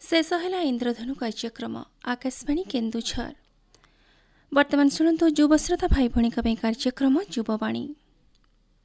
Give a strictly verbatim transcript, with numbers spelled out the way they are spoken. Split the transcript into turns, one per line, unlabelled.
शेष है इंद्रधनु कार्यक्रम आकाशवाणी केन्दुझर। वर्तमान शुणु युवश्रोता भाई भौणी कार्यक्रम युववाणी।